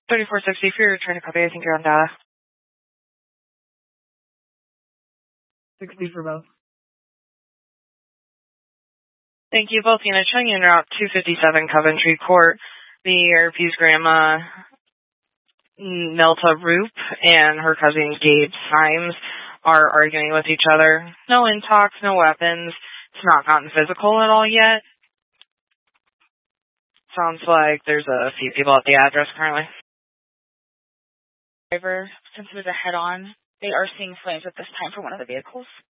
3460 for your train to copy. I think you're on data. 60 for both. Thank you. Both units showing you en route 257 Coventry Court. The ARP's grandma, Nelta Roop, and her cousin Gabe Symes are arguing with each other. No intox, no weapons. It's not gotten physical at all yet. Sounds like there's a few people at the address currently. Driver, since it was a head-on, they are seeing flames at this time for one of the vehicles.